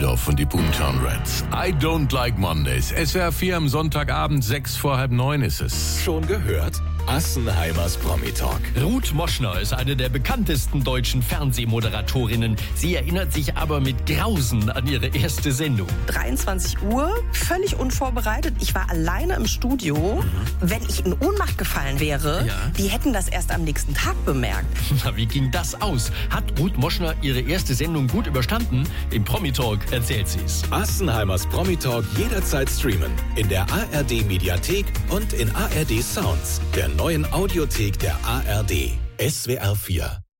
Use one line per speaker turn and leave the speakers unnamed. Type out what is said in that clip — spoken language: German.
Von die Boomtown Rats. I don't like Mondays. SWR 4 am Sonntagabend, 8:45 ist es.
Schon gehört? Assenheimers Promi-Talk.
Ruth Moschner ist eine der bekanntesten deutschen Fernsehmoderatorinnen. Sie erinnert sich aber mit Grausen an ihre erste Sendung.
23 Uhr, völlig unvorbereitet. Ich war alleine im Studio. Wenn ich in Ohnmacht gefallen wäre, die hätten das erst am nächsten Tag bemerkt.
Na, wie ging das aus? Hat Ruth Moschner ihre erste Sendung gut überstanden? Im Promi-Talk erzählt sie's.
Assenheimers Promi-Talk jederzeit streamen. In der ARD-Mediathek und in ARD Sounds, der neuen Audiothek der ARD. SWR 4.